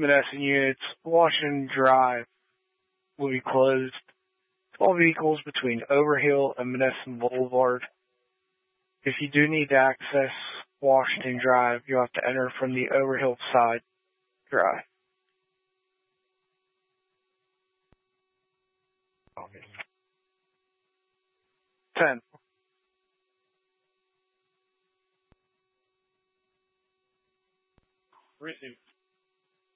Menneson units, Washington Drive will be closed. All vehicles between Overhill and Menneson Boulevard. If you do need to access Washington Drive, you'll have to enter from the Overhill side drive. Okay. 10. Receive.